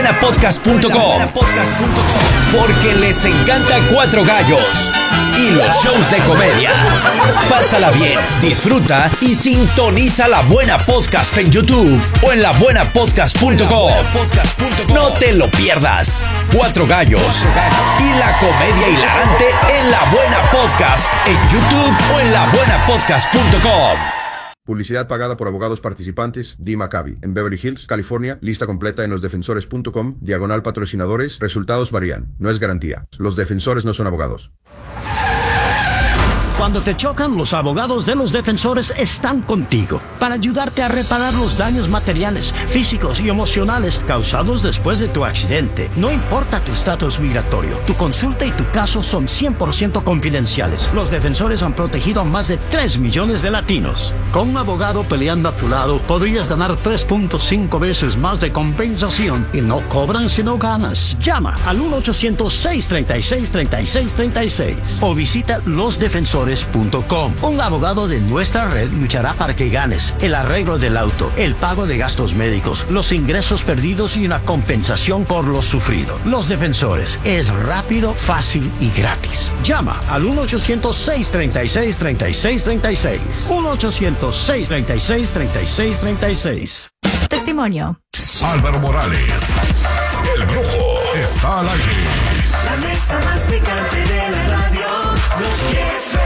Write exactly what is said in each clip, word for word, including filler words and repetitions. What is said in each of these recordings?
podcast punto com, porque les encanta Cuatro Gallos y los shows de comedia. Pásala bien, disfruta y sintoniza La Buena Podcast en YouTube o en la buena podcast punto com. No te lo pierdas. Cuatro Gallos y la comedia hilarante en La Buena Podcast en YouTube o en la buena podcast punto com. Publicidad pagada por abogados participantes. Dee Maccabi, en Beverly Hills, California. Lista completa en los defensores punto com. Diagonal patrocinadores. Resultados varían. No es garantía. Los defensores no son abogados. Cuando te chocan, los abogados de los defensores están contigo para ayudarte a reparar los daños materiales, físicos y emocionales causados después de tu accidente. No importa tu estatus migratorio, tu consulta y tu caso son cien por ciento confidenciales. Los defensores han protegido a más de tres millones de latinos. Con un abogado peleando a tu lado, podrías ganar tres punto cinco veces más de compensación y no cobran si no ganas. Llama al uno ochocientos, seis treinta y seis, treinta y seis treinta y seis o visita los defensores punto com. Un abogado de nuestra red luchará para que ganes el arreglo del auto, el pago de gastos médicos, los ingresos perdidos y una compensación por lo sufrido. Los Defensores es rápido, fácil y gratis. Llama al uno ochocientos, seis treinta y seis, treinta y seis treinta y seis. uno ochocientos, seis treinta y seis, treinta y seis treinta y seis. Testimonio. Álvaro Morales, el Brujo, está al aire. La mesa más picante de la radio, los jefes.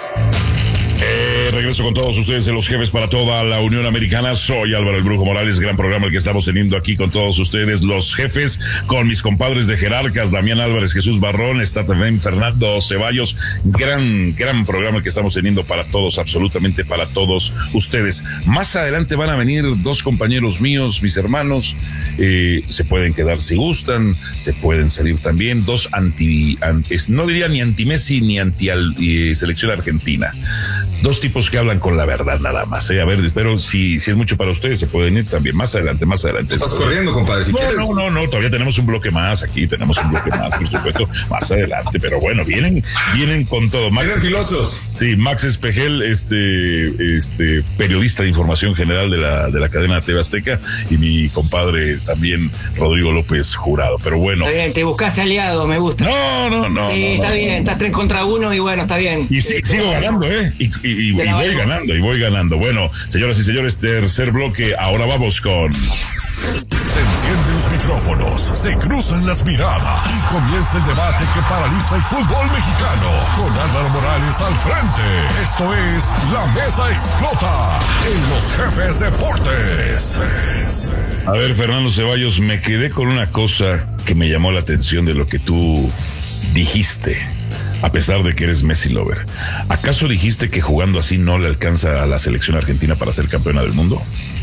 Eh, regreso con todos ustedes de Los Jefes para toda la Unión Americana. Soy Álvaro el Brujo Morales, gran programa el que estamos teniendo aquí con todos ustedes, Los Jefes, con mis compadres de Jerarcas, Damián Álvarez, Jesús Barrón, está también Fernando Ceballos. Gran, gran programa el que estamos teniendo para todos, absolutamente para todos ustedes. Más adelante van a venir dos compañeros míos, mis hermanos, eh, se pueden quedar si gustan, se pueden salir también, dos anti, anti no diría ni anti-Messi ni anti-selección argentina. Dos tipos que hablan con la verdad nada más, ¿eh? A ver, pero si, si es mucho para ustedes, se pueden ir también más adelante, más adelante. Estás corriendo, compadre, si no, quieres. No, no, no, todavía tenemos un bloque más aquí, tenemos un bloque más, por supuesto, más adelante, pero bueno, vienen, vienen con todo. Max, vienen filosos. Sí, Max Espejel, este, este, periodista de información general de la, de la cadena T V Azteca, y mi compadre también, Rodrigo López Jurado, pero bueno. Está bien, te buscaste aliado, me gusta. No, no, no. Sí, no, está no, bien, no. estás tres contra uno y bueno, está bien. Y sí, sigo ganando, ¿eh? Y, y, y, y voy ganando, y voy ganando. Bueno, señoras y señores, tercer bloque, ahora vamos con... Se encienden los micrófonos, se cruzan las miradas y comienza el debate que paraliza el fútbol mexicano. Con Álvaro Morales al frente. Esto es La Mesa Explota en Los Jefes Deportes. A ver, Fernando Ceballos, me quedé con una cosa que me llamó la atención de lo que tú dijiste. A pesar de que eres Messi lover, ¿acaso dijiste que jugando así no le alcanza a la selección argentina para ser campeona del mundo?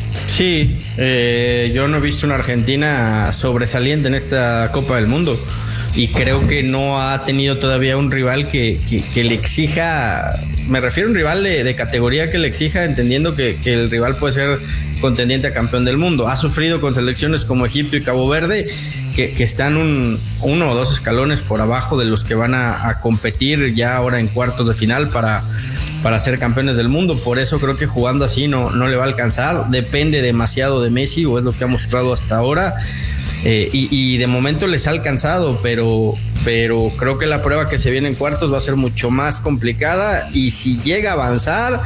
Sí, eh, yo no he visto una Argentina sobresaliente en esta Copa del Mundo y creo que no ha tenido todavía un rival que, que, que le exija, me refiero a un rival de, de categoría que le exija, entendiendo que, que el rival puede ser contendiente a campeón del mundo. Ha sufrido con selecciones como Egipto y Cabo Verde, que, que están un, uno o dos escalones por abajo de los que van a, a competir ya ahora en cuartos de final para, para ser campeones del mundo. Por eso creo que jugando así no, no le va a alcanzar. Depende demasiado de Messi, o es lo que ha mostrado hasta ahora. Eh, y, y de momento les ha alcanzado, pero, pero creo que la prueba que se viene en cuartos va a ser mucho más complicada, y si llega a avanzar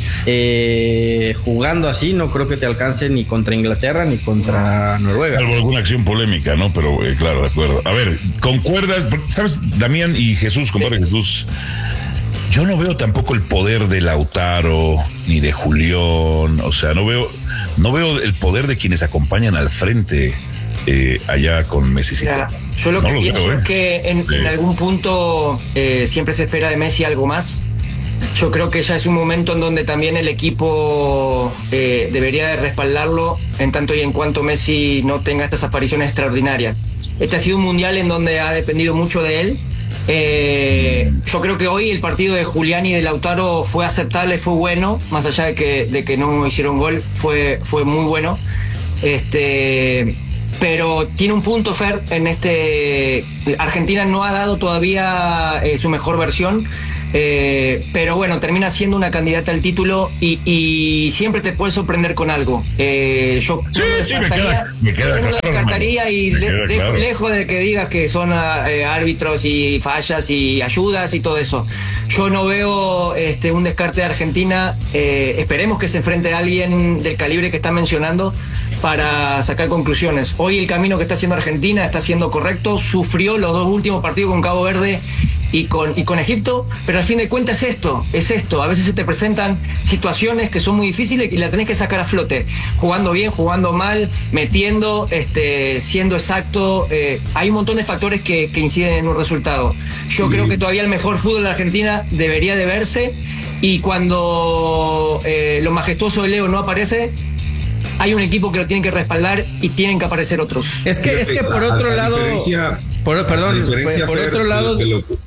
eh, jugando así, no creo que te alcance ni contra Inglaterra ni contra Noruega. Salvo alguna acción polémica, ¿no? Pero eh, claro, de acuerdo. A ver, ¿concuerdas? ¿Sabes, Damián y Jesús, compadre Jesús? Yo no veo tampoco el poder de Lautaro ni de Julián, o sea, no veo, no veo el poder de quienes acompañan al frente. Eh, allá con Messi. Claro. Yo lo no que los pienso veo, ¿eh? es que en, sí. en algún punto eh, siempre se espera de Messi algo más. Yo creo que ya es un momento en donde también el equipo eh, debería de respaldarlo en tanto y en cuanto Messi no tenga estas apariciones extraordinarias. Este ha sido un mundial en donde ha dependido mucho de él. Eh, yo creo que hoy el partido de Julián y de Lautaro fue aceptable, fue bueno, más allá de que, de que no hicieron gol, fue, fue muy bueno. Este... Pero tiene un punto, Fer, en este... Argentina no ha dado todavía eh, su mejor versión. Eh, pero bueno, termina siendo una candidata al título y, y siempre te puede sorprender con algo. Eh, yo sí, sí, me queda, me queda yo claro, descartaría y me de, queda de, claro. lejos de que digas que son eh, árbitros y fallas y ayudas y todo eso. Yo no veo este, un descarte de Argentina. Eh, esperemos que se enfrente a alguien del calibre que está mencionando para sacar conclusiones. Hoy el camino que está haciendo Argentina está siendo correcto. Sufrió los dos últimos partidos con Cabo Verde y con, y con Egipto, pero al fin de cuentas es esto, es esto. A veces se te presentan situaciones que son muy difíciles y las tenés que sacar a flote, jugando bien, jugando mal, metiendo, este, siendo exacto. Eh, hay un montón de factores que, que inciden en un resultado. Yo sí. creo que todavía el mejor fútbol de Argentina debería de verse, y cuando eh, lo majestuoso de Leo no aparece, hay un equipo que lo tiene que respaldar y tienen que aparecer otros. Es que, es que por otro lado, por, perdón, por, por otro lado,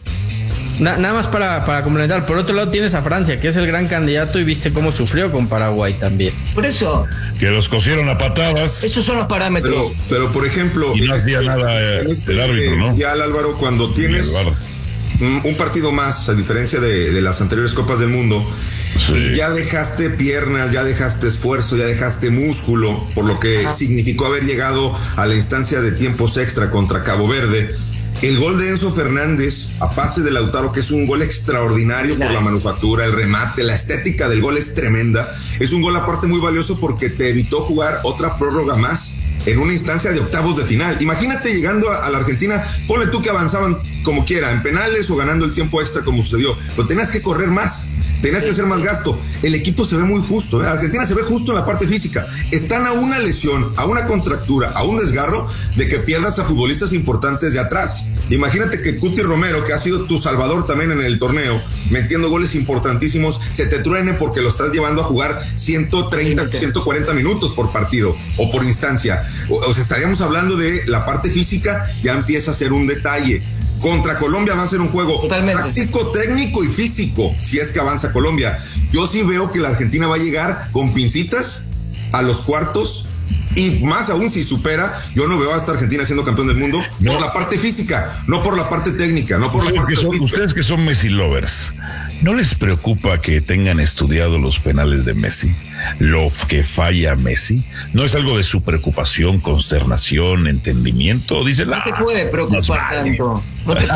Na, nada más para, para complementar, por otro lado tienes a Francia, que es el gran candidato, y viste cómo sufrió con Paraguay también. Por eso. Que los cosieron a patadas. Esos son los parámetros. Pero, pero por ejemplo, y no hacía este, nada eh, este, el árbitro, ¿no? Ya, Álvaro, cuando tienes un, un partido más, a diferencia de, de las anteriores Copas del Mundo, sí. y ya dejaste piernas, ya dejaste esfuerzo, ya dejaste músculo, por lo que Ajá. significó haber llegado a la instancia de tiempos extra contra Cabo Verde. El gol de Enzo Fernández a pase de Lautaro, que es un gol extraordinario por la manufactura, el remate, la estética del gol es tremenda. Es un gol aparte muy valioso porque te evitó jugar otra prórroga más en una instancia de octavos de final. Imagínate llegando a, a la Argentina, ponle tú que avanzaban como quiera, en penales o ganando el tiempo extra como sucedió, pero tenías que correr más. Tenías que hacer más gasto. El equipo se ve muy justo, ¿eh? Argentina se ve justo en la parte física. Están a una lesión, a una contractura, a un desgarro de que pierdas a futbolistas importantes de atrás. Imagínate que Cuti Romero, que ha sido tu salvador también en el torneo, metiendo goles importantísimos, se te truene porque lo estás llevando a jugar ciento treinta, ciento cuarenta minutos por partido o por instancia. O, o sea, estaríamos hablando de la parte física, ya empieza a ser un detalle. Contra Colombia va a ser un juego Totalmente. táctico, técnico y físico, si es que avanza Colombia. Yo sí veo que la Argentina va a llegar con pincitas a los cuartos, y más aún si supera, yo no veo a esta Argentina siendo campeón del mundo no. por la parte física, no por la parte técnica, no por ustedes la parte que son, física. Ustedes que son Messi lovers, ¿no les preocupa que tengan estudiado los penales de Messi? Lo que falla Messi, ¿no es algo de su preocupación, consternación, entendimiento? Dice, no te puede preocupar tanto. No te puede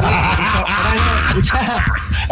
preocupar.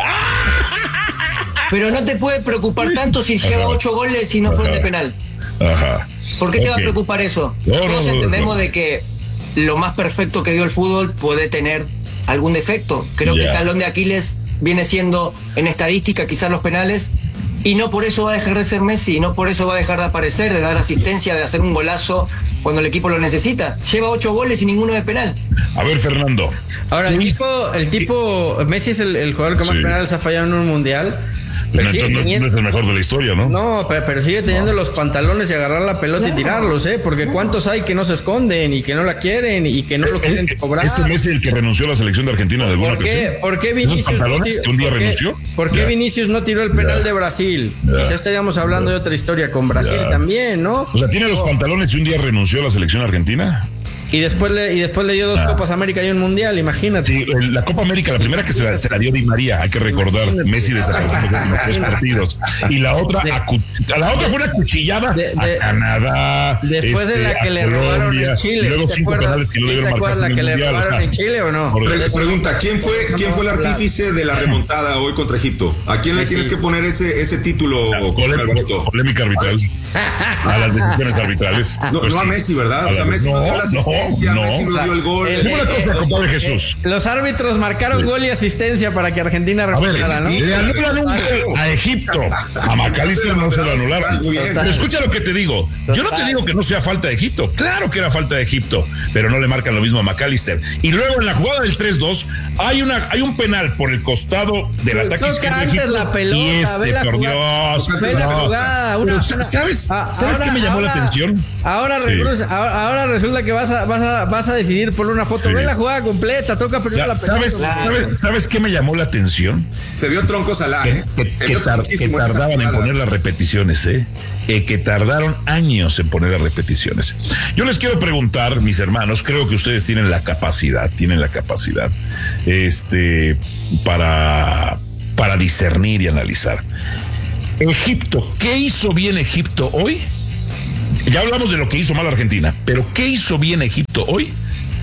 Pero no te puede preocupar tanto si lleva ocho goles y no fueron de penal. Ajá. ¿Por qué okay. te va a preocupar eso? No, Todos no, entendemos no, no. de que lo más perfecto que dio el fútbol puede tener algún defecto. Creo yeah. que el talón de Aquiles viene siendo en estadística quizás los penales, y no por eso va a dejar de ser Messi, no por eso va a dejar de aparecer, de dar asistencia, de hacer un golazo cuando el equipo lo necesita. Lleva ocho goles y ninguno de penal. A ver, Fernando. Ahora, el tipo, el tipo Messi es el, el jugador que más sí. penales ha fallado en un mundial. Pero no, entonces teniendo, no es el mejor de la historia, ¿no? No, pero, pero sigue teniendo no. los pantalones y agarrar la pelota no. y tirarlos, ¿eh? Porque no. ¿cuántos hay que no se esconden y que no la quieren y que no lo quieren eh, cobrar? ¿Este Messi el que renunció a la selección de Argentina de alguna ¿Por qué, ocasión? ¿Por qué Vinicius pantalones no que un día ¿por qué, renunció? ¿Por qué yeah. Vinicius no tiró el penal yeah. de Brasil? Yeah. Quizás estaríamos hablando yeah. de otra historia con Brasil yeah. también, ¿no? O sea, ¿tiene los oh. pantalones y un día renunció a la selección argentina? Y después le, y después le dio dos ah. Copas América y un Mundial, imagínate. Sí, la Copa América, la primera que se la, se la dio Di María, hay que recordar, imagínate. Messi desapareció los últimos tres partidos. Y la otra, de, acu, la otra fue una cuchillada de, de, a Canadá. Después este, de la que le Colombia, robaron en Chile. Y luego ¿sí cinco penales que no le dieron marcarse la en que el le mundial, robaron o sea, en Chile o no? Pre pregunta, ¿quién fue, ¿quién fue el artífice de la remontada hoy contra Egipto? ¿A quién le tienes que poner ese, ese título? Polémica arbitral. A las decisiones arbitrales. No, no a Messi, ¿verdad? O sea, Messi no dio la asistencia, Messi no dio el gol. El, el, cosa, compadre Jesús. Los árbitros marcaron sí. gol y asistencia para que Argentina remontara, ¿no? Le anulan un gol a Egipto. A McAllister no se lo anularon. Pero escucha lo que te digo. Yo no te digo que no sea falta de Egipto. Claro que era falta de Egipto, pero no le marcan lo mismo a McAllister. Y luego en la jugada del tres dos hay una hay un penal por el costado del ataque izquierdo de Egipto. La pelota, y este, por Dios. Ve la jugada. Una, una, ¿Sabes? ¿Sabes qué me llamó ahora, la atención? Ahora, sí. ahora, ahora resulta que vas a, vas a, vas a decidir por una foto. Sí. Ve la jugada completa, toca primero la pelota. ¿Sabes, ¿sabes, ¿Sabes qué me llamó la atención? Se vio tronco Salah, ¿eh? Que, que, tar, que tardaban en poner las repeticiones, ¿eh? Eh, que tardaron años en poner las repeticiones. Yo les quiero preguntar, mis hermanos, creo que ustedes tienen la capacidad, tienen la capacidad, este, para para discernir y analizar. Egipto, ¿qué hizo bien Egipto hoy? Ya hablamos de lo que hizo mal Argentina, pero ¿qué hizo bien Egipto hoy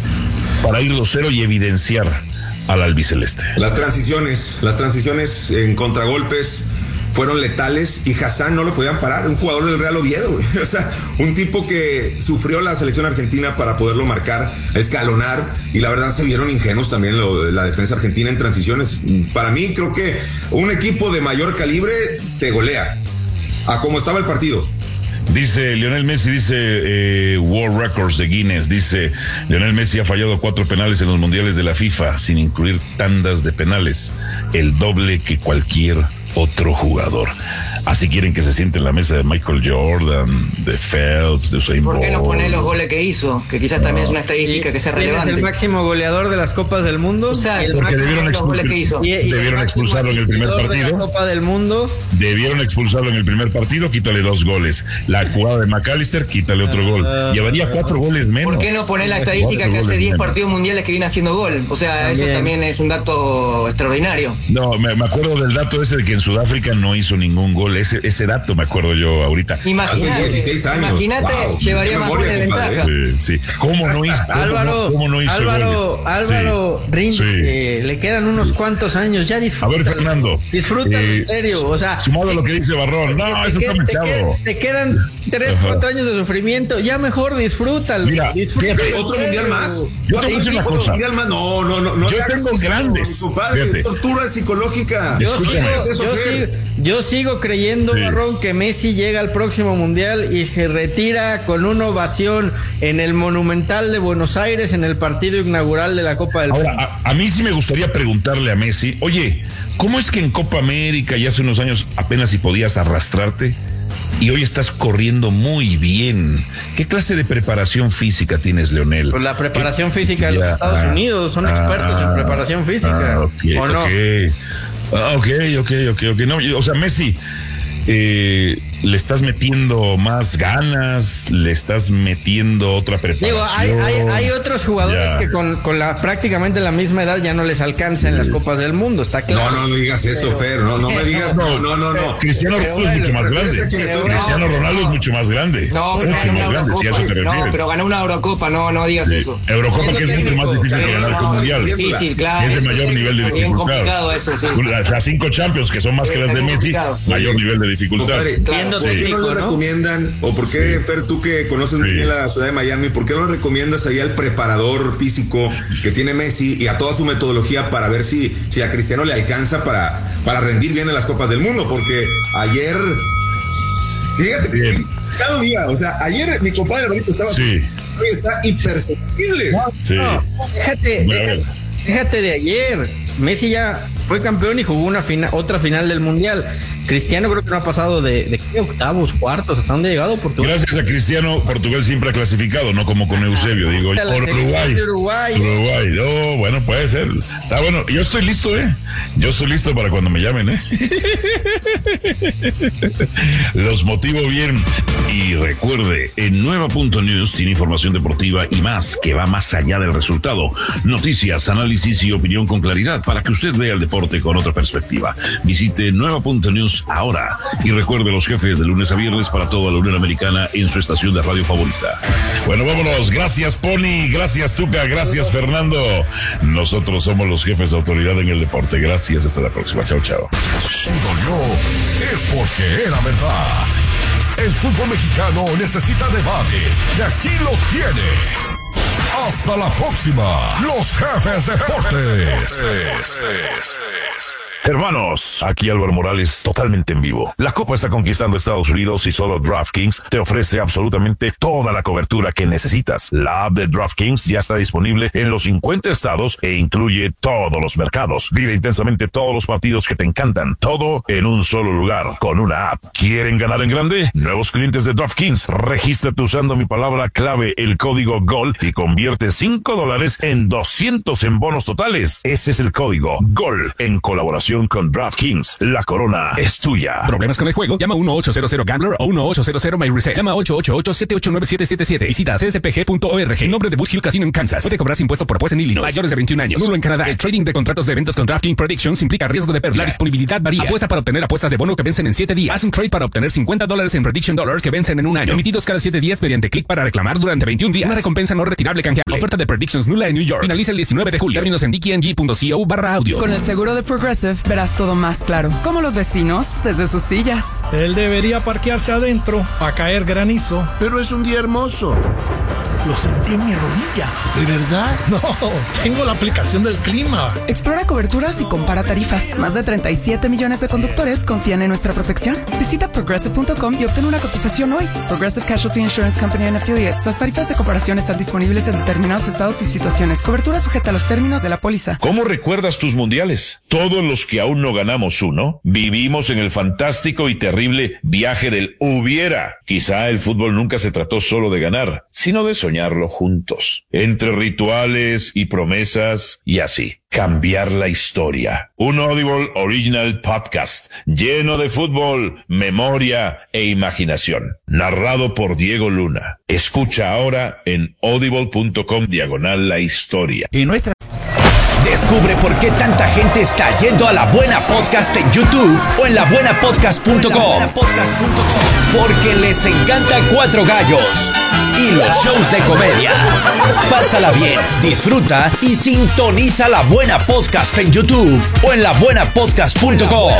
para ir dos cero y evidenciar al albiceleste? Las transiciones, las transiciones en contragolpes fueron letales y Hassan no lo podían parar, un jugador del Real Oviedo, güey. O sea, un tipo que sufrió la selección argentina para poderlo marcar, escalonar, y la verdad se vieron ingenuos también lo, la defensa argentina en transiciones. Para mí creo que un equipo de mayor calibre te golea a cómo estaba el partido. Dice Lionel Messi, dice eh, World Records de Guinness, dice Lionel Messi ha fallado cuatro penales en los mundiales de la FIFA, sin incluir tandas de penales, el doble que cualquier otro jugador. Así quieren que se siente en la mesa de Michael Jordan, de Phelps, de Usain Bolt. ¿Por qué no pone los goles que hizo? Que quizás también es una estadística que sea relevante. ¿Quién es el máximo goleador de las Copas del Mundo? O sea, el porque debieron, los goles que hizo. Y, y debieron expulsarlo en el primer partido. De la Copa del Mundo. Debieron expulsarlo en el primer partido, quítale dos goles. La jugada de McAllister, quítale otro uh, gol. Llevaría cuatro goles menos. ¿Por qué no poner la estadística que hace diez partidos mundiales que viene haciendo gol? O sea, también. Eso también es un dato extraordinario. No, me, me acuerdo del dato ese de que en Sudáfrica no hizo ningún gol. Ese, ese dato me acuerdo yo ahorita. Imagínate, dieciséis años. Imagínate, wow, llevaría más goles de ventaja. Sí, sí. ¿Cómo no hizo? Álvaro, ¿cómo no hizo Álvaro, gol? Álvaro, sí, rinde, sí. Eh, le quedan unos cuantos años, ya disfruta. A ver, Fernando. Disfruta eh, en serio, o sea. Sumado a lo que dice Barrón, no, eso está mechado. Te quedan tres, cuatro años de sufrimiento, ya mejor disfrútalo. Mira, disfrútalo. Fíjate, otro mundial más. Yo te voy a decir una cosa. Mundial más. No, no, no, no. Yo tengo eso, grandes. Compadre, tortura psicológica. Yo sigo, eso, yo, sigo, yo sigo creyendo, sí. Barrón, que Messi llega al próximo mundial y se retira con una ovación en el Monumental de Buenos Aires en el partido inaugural de la Copa del Mundo. Ahora, a, a mí sí me gustaría preguntarle a Messi, oye, ¿cómo es que en Copa América y hace unos años apenas si podías arrastrarte y hoy estás corriendo muy bien? ¿Qué clase de preparación física tienes, Leonel? Pues la preparación ¿Qué? física de los ya, Estados ah, Unidos son ah, expertos en preparación física. Ah, okay, ¿o no? Okay. Ah, ok, ok, ok, ok. No, o sea, Messi, eh, le estás metiendo más ganas, le estás metiendo otra preparación. Digo, hay, hay, hay otros jugadores ya. que con, con la prácticamente la misma edad ya no les alcanza en las Copas del Mundo, está claro. No, no, no digas eso, pero, Fer, no, no me digas, no, no, no, no. Cristiano Ronaldo bueno, es mucho más grande. Cristiano no, Ronaldo no. es mucho más grande. No, mucho no, más grande, si a eso te refieres. No, pero ganó una Eurocopa, no, no digas sí. eso. Eurocopa que es mucho más difícil que ganar que un mundial. Sí, sí, claro. Es de mayor nivel de dificultad. Bien complicado eso, sí. O sea, cinco Champions que son más que las de Messi, mayor nivel de dificultad. ¿Por qué no le recomiendan, o por qué, sí. Fer, tú que conoces muy sí. bien la ciudad de Miami, por qué no le recomiendas ahí al preparador físico que tiene Messi y a toda su metodología para ver si, si a Cristiano le alcanza para, para rendir bien en las Copas del Mundo? Porque ayer, fíjate, bien. cada día, o sea, ayer mi compadre Alvarito estaba sí. hoy está hipersensible. Sí. No, déjate, déjate, déjate de ayer. Messi ya fue campeón y jugó una final, otra final del Mundial. Cristiano creo que no ha pasado de, de ¿qué? octavos, cuartos, ¿hasta dónde ha llegado Portugal? Gracias a Cristiano, Portugal siempre ha clasificado, no como con Eusebio, digo, por Uruguay. Uruguay. Uruguay, oh, bueno, puede ser. Está bueno, yo estoy listo, ¿eh? Yo estoy listo para cuando me llamen, ¿eh? Los motivo bien. Y recuerde, en Nueva punto news tiene información deportiva y más que va más allá del resultado. Noticias, análisis y opinión con claridad para que usted vea el deporte con otra perspectiva. Visite Nueva punto news ahora y recuerde los jefes de lunes a viernes para toda la Unión Americana en su estación de radio favorita. Bueno, vámonos. Gracias, Pony. Gracias, Tuca. Gracias, Fernando. Nosotros somos los jefes de autoridad en el deporte. Gracias. Hasta la próxima. Chao, chao. Si dolió, es porque era verdad. El fútbol mexicano necesita debate y aquí lo tiene. Hasta la próxima. Los jefes de deportes. Hermanos, aquí Álvaro Morales totalmente en vivo. La Copa está conquistando Estados Unidos y solo DraftKings te ofrece absolutamente toda la cobertura que necesitas. La app de DraftKings ya está disponible en los cincuenta estados e incluye todos los mercados. Vive intensamente todos los partidos que te encantan, todo en un solo lugar, con una app. ¿Quieren ganar en grande? Nuevos clientes de DraftKings, regístrate usando mi palabra clave, el código GOL, y convierte cinco dólares en doscientos en bonos totales. Ese es el código GOL en colaboración colaboración con DraftKings. La corona es tuya. ¿Problemas con el juego? Llama uno ocho cero cero Gambler o uno ocho cero cero My Reset. Llama ocho ocho ocho siete ocho nueve siete siete siete. Visita c s p g punto org. En nombre de Boot Hill Casino en Kansas. Puede cobrarse impuesto por apuesta en Illinois. Mayores de veintiún años. Nulo en Canadá. El trading de contratos de eventos con DraftKings Predictions implica riesgo de pérdida. La disponibilidad varía. Apuesta para obtener apuestas de bono que vencen en siete días. Haz un trade para obtener cincuenta dólares en Prediction Dollars que vencen en un año. Emitidos cada siete días mediante clic para reclamar durante veintiún días. Una recompensa no retirable canjeable. Oferta de Predictions nula en New York. Finaliza el diecinueve de julio. Términos en d k n g punto co barra audio. Con el seguro de Progressive verás todo más claro. Como los vecinos desde sus sillas. Él debería parquearse adentro a caer granizo. Pero es un día hermoso. Lo sentí en mi rodilla. ¿De verdad? No, tengo la aplicación del clima. Explora coberturas y compara tarifas. Más de treinta y siete millones de conductores confían en nuestra protección. Visita progressive punto com y obtén una cotización hoy. Progressive Casualty Insurance Company and Affiliates. Las tarifas de comparación están disponibles en determinados estados y situaciones. Cobertura sujeta a los términos de la póliza. ¿Cómo recuerdas tus mundiales? Todos los que aún no ganamos uno, vivimos en el fantástico y terrible viaje del hubiera. Quizá el fútbol nunca se trató solo de ganar, sino de soñarlo juntos, entre rituales y promesas y así, cambiar la historia. Un Audible Original Podcast lleno de fútbol, memoria e imaginación. Narrado por Diego Luna. Escucha ahora en audible punto com diagonal la historia. Y nuestra... Descubre por qué tanta gente está yendo a La Buena Podcast en YouTube o en la buena podcast punto com. Porque les encanta Cuatro Gallos y los shows de comedia. Pásala bien, disfruta y sintoniza La Buena Podcast en YouTube o en la buena podcast punto com.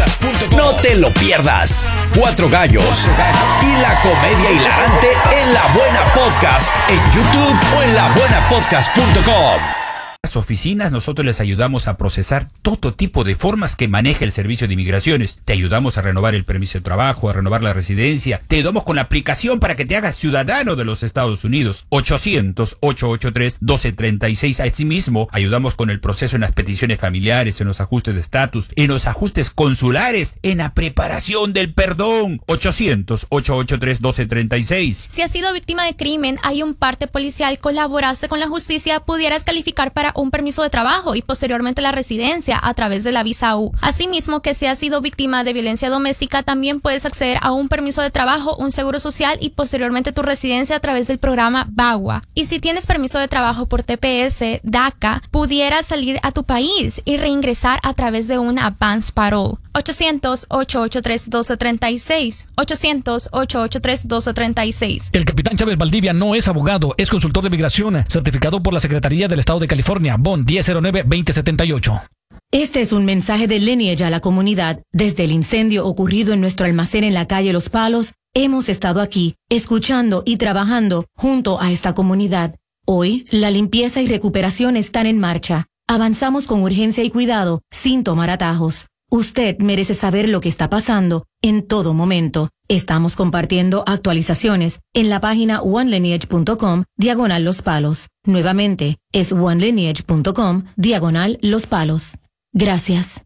No te lo pierdas. Cuatro Gallos y la comedia hilarante en La Buena Podcast en YouTube o en la buena podcast punto com. Las oficinas, nosotros les ayudamos a procesar todo tipo de formas que maneja el servicio de inmigraciones. Te ayudamos a renovar el permiso de trabajo, a renovar la residencia. Te ayudamos con la aplicación para que te hagas ciudadano de los Estados Unidos. ochocientos, ochocientos ochenta y tres, doce treinta y seis. Asimismo, ayudamos con el proceso en las peticiones familiares, en los ajustes de estatus, en los ajustes consulares, en la preparación del perdón. ochocientos, ochocientos ochenta y tres, doce treinta y seis. Si has sido víctima de crimen, hay un parte policial, colaboraste con la justicia, pudieras calificar para un permiso de trabajo y posteriormente la residencia a través de la visa U. Asimismo, que si has sido víctima de violencia doméstica, también puedes acceder a un permiso de trabajo, un seguro social y posteriormente tu residencia a través del programa BAGUA. Y si tienes permiso de trabajo por T P S, DACA, pudieras salir a tu país y reingresar a través de una advance parole. ochocientos, ochocientos ochenta y tres, doce treinta y seis. ochocientos, ochocientos ochenta y tres, doce treinta y seis. El capitán Chávez Valdivia no es abogado, es consultor de migración, certificado por la Secretaría del Estado de California, B O N diez cero nueve, veinte setenta y ocho. Este es un mensaje de Lineage a la comunidad. Desde el incendio ocurrido en nuestro almacén en la calle Los Palos, hemos estado aquí, escuchando y trabajando junto a esta comunidad. Hoy, la limpieza y recuperación están en marcha. Avanzamos con urgencia y cuidado, sin tomar atajos. Usted merece saber lo que está pasando en todo momento. Estamos compartiendo actualizaciones en la página one lineage punto com diagonal Los Palos. Nuevamente, es one lineage punto com diagonal Los Palos. Gracias.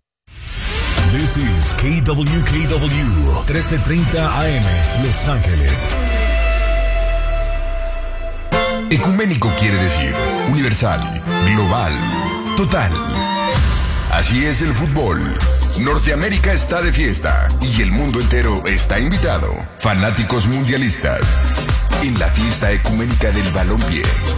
This is K W K W trece treinta A M, Los Ángeles. Ecuménico quiere decir universal, global, total. Así es el fútbol. Norteamérica está de fiesta y el mundo entero está invitado. Fanáticos mundialistas en la fiesta ecuménica del balompié.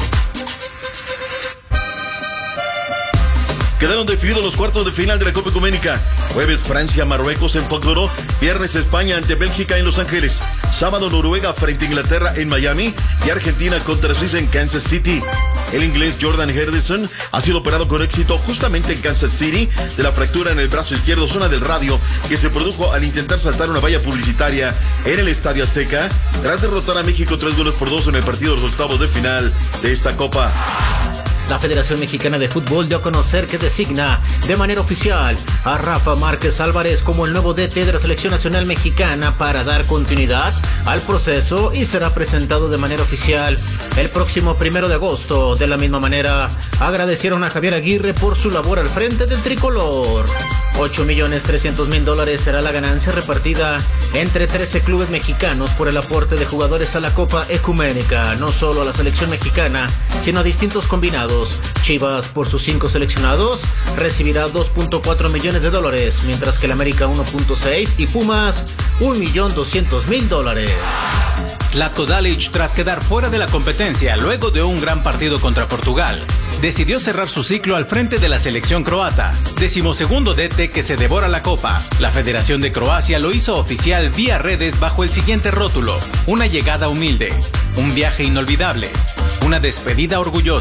Quedaron definidos los cuartos de final de la Copa Ecuménica. Jueves Francia, Marruecos en Foxboro. Viernes España ante Bélgica en Los Ángeles. Sábado Noruega frente a Inglaterra en Miami. Y Argentina contra Suiza en Kansas City. El inglés Jordan Henderson ha sido operado con éxito justamente en Kansas City de la fractura en el brazo izquierdo, zona del radio, que se produjo al intentar saltar una valla publicitaria en el Estadio Azteca, tras derrotar a México tres goles por dos en el partido de los octavos de final de esta Copa. La Federación Mexicana de Fútbol dio a conocer que designa de manera oficial a Rafa Márquez Álvarez como el nuevo D T de la Selección Nacional Mexicana para dar continuidad al proceso y será presentado de manera oficial el próximo primero de agosto. De la misma manera, agradecieron a Javier Aguirre por su labor al frente del tricolor. ocho millones trescientos mil dólares será la ganancia repartida entre trece clubes mexicanos por el aporte de jugadores a la Copa Ecuménica, no solo a la selección mexicana, sino a distintos combinados. Chivas, por sus cinco seleccionados, recibirá dos punto cuatro millones de dólares, mientras que el América uno punto seis y Pumas un millón doscientos mil dólares. Zlatko Dalic, tras quedar fuera de la competencia luego de un gran partido contra Portugal, decidió cerrar su ciclo al frente de la selección croata, decimosegundo D T que se devora la Copa. La Federación de Croacia lo hizo oficial vía redes bajo el siguiente rótulo: una llegada humilde, un viaje inolvidable, una despedida orgullosa.